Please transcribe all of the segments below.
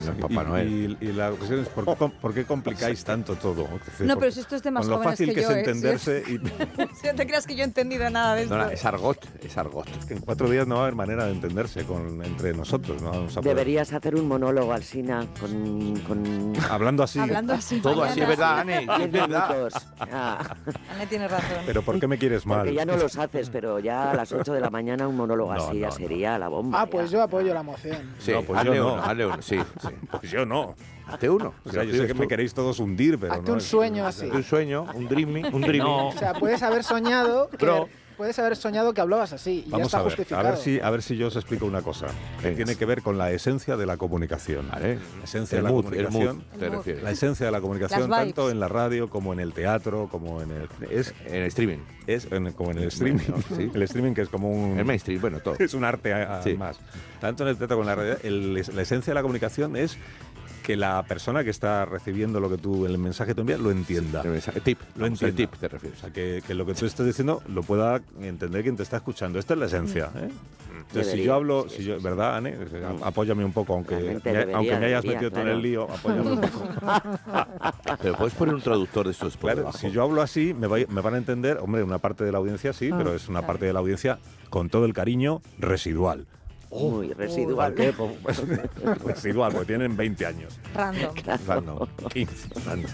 Papá Noel. Y la cuestión es ¿por qué complicáis tanto todo? Es decir, No, pero si esto es de más con lo jóvenes fácil que yo, es entenderse ¿sí? y Si no te creas que yo he entendido nada de esto. No, es argot. que en 4 días no va a haber manera de entenderse entre nosotros. No vamos a poder. Deberías hacer un monólogo, Alsina, con Hablando así. Hablando así. Todo así es verdad, Ane. 10 Es verdad. minutos. Ana tiene razón. Pero ¿por qué me quieres mal? Porque ya no los haces, pero ya a las 8 de la mañana un monólogo No, así no, ya sería la bomba. Ah, pues ya. yo apoyo la moción. Sí, No, pues hazle yo no. uno, hazle uno. Sí. Pues yo no. Hazte uno. O sea, yo sé que me queréis todos hundir, pero Hazte no un es- sueño así. Un sueño, un dreaming. O sea, puedes haber soñado Bro. que hablabas así y ya Vamos está a ver, justificado. a ver si yo os explico una cosa que Venga. tiene que ver con la esencia de la comunicación. Vale. La esencia El de la mood, comunicación. te refieres. La esencia de la comunicación, Las vibes. tanto en la radio como en el teatro, como en el En el streaming. como en el streaming. Sí. El streaming que es como un El mainstream, bueno, todo. es un arte Sí. más. Tanto en el teatro como en la radio, la esencia de la comunicación es que la persona que está recibiendo el mensaje que tú envías lo entienda. El tip. Lo Vamos, el entienda. tip te refieres. O sea, que lo que tú estés diciendo lo pueda entender quien te está escuchando. Esta es la esencia. Entonces, si yo hablo, ¿verdad, Ane? Apóyame un poco, aunque me hayas metido tú en el lío, apóyame un poco. Pero puedes poner un traductor de estos por Claro, debajo. si yo hablo así, me van a entender, hombre, una parte de la audiencia sí, pero es una parte de la audiencia con todo el cariño residual. Muy residual. ¿Por qué? Pues, residual, porque tienen 20 años. Random. Random, 15.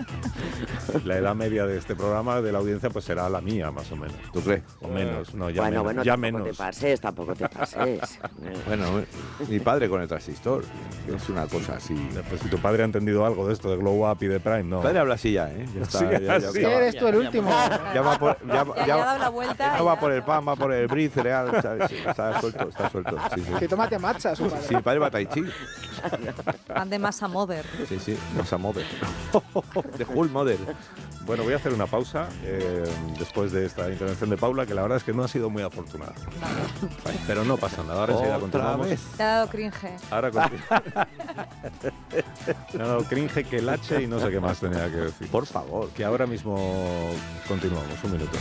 La edad media de este programa, de la audiencia, pues será la mía, más o menos. ¿Tú crees? O menos, no, ya Bueno, menos. Ya tampoco menos. tampoco te pases. Bueno, mi padre con el transistor. Es una cosa así. Pues si tu padre ha entendido algo de esto, de Glow Up y de Prime, no. Mi padre habla así ya, ¿eh? Ya está. Sí, ya así. ¿Qué eres tú el último? Ya va por, Ya ha dado la vuelta. no va por el pan, va por el brie, cereal. ¿Sabes? Sí, está suelto. Sí, sí. Que tómate matcha, su padre. Sí, mi padre va a Tai Chi. Van de masa mother. Sí, Masa Mother. De Hull Mother. Bueno, voy a hacer una pausa después de esta intervención de Paula, que la verdad es que no ha sido muy afortunada. Vale, pero no pasa nada, ahora enseguida Otra continuamos. vez. Te ha dado cringe. Ahora me ha dado cringe que el H y no sé qué más tenía que decir. Por favor. Que ahora mismo continuamos, un minuto.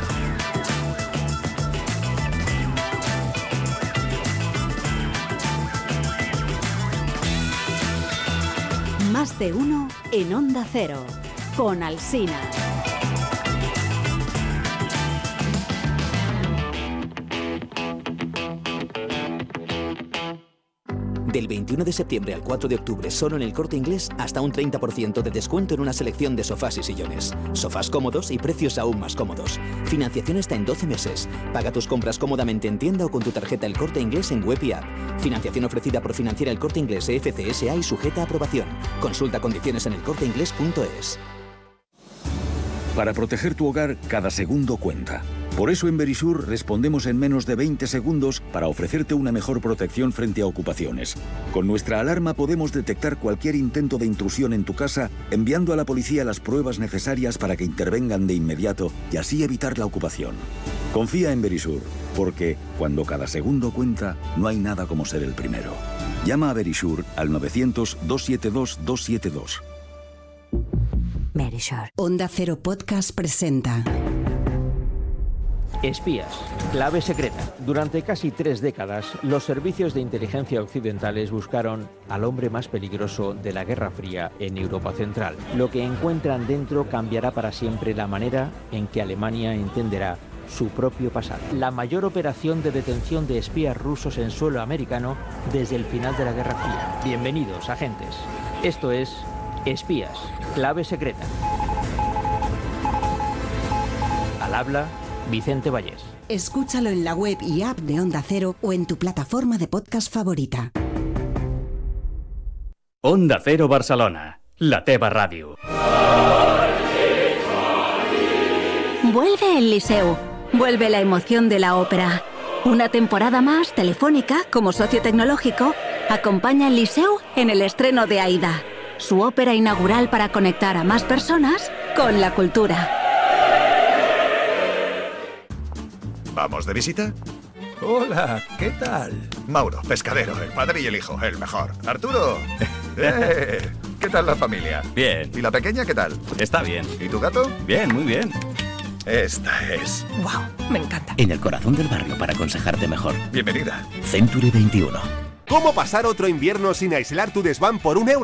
Más de uno en Onda Cero, con Alsina. Del 21 de septiembre al 4 de octubre, solo en El Corte Inglés, hasta un 30% de descuento en una selección de sofás y sillones. Sofás cómodos y precios aún más cómodos. Financiación hasta en 12 meses. Paga tus compras cómodamente en tienda o con tu tarjeta El Corte Inglés en web y app. Financiación ofrecida por Financiera El Corte Inglés FCSA y sujeta a aprobación. Consulta condiciones en elcorteinglés.es. Para proteger tu hogar, cada segundo cuenta. Por eso en Verisur respondemos en menos de 20 segundos para ofrecerte una mejor protección frente a ocupaciones. Con nuestra alarma podemos detectar cualquier intento de intrusión en tu casa, enviando a la policía las pruebas necesarias para que intervengan de inmediato y así evitar la ocupación. Confía en Verisur, porque cuando cada segundo cuenta, no hay nada como ser el primero. Llama a Verisur al 900-272-272. Verisure. Onda Cero Podcast presenta Espías. Clave secreta. Durante casi 3 décadas, los servicios de inteligencia occidentales buscaron al hombre más peligroso de la Guerra Fría en Europa Central. Lo que encuentran dentro cambiará para siempre la manera en que Alemania entenderá su propio pasado. La mayor operación de detención de espías rusos en suelo americano desde el final de la Guerra Fría. Bienvenidos, agentes. Esto es Espías. Clave secreta. Al habla Vicente Vallés. Escúchalo en la web y app de Onda Cero o en tu plataforma de podcast favorita. Onda Cero Barcelona, la teva ràdio. Vuelve el Liceu. Vuelve la emoción de la ópera. Una temporada más, Telefónica, como socio tecnológico, acompaña al Liceu en el estreno de Aida, su ópera inaugural para conectar a más personas con la cultura. ¿Vamos de visita? Hola, ¿qué tal? Mauro, pescadero, el padre y el hijo, el mejor. Arturo. ¿Qué tal la familia? Bien. ¿Y la pequeña qué tal? Está bien. ¿Y tu gato? Bien, muy bien. Esta es. ¡Wow! Me encanta. En el corazón del barrio para aconsejarte mejor. Bienvenida. Century 21. ¿Cómo pasar otro invierno sin aislar tu desván por €1?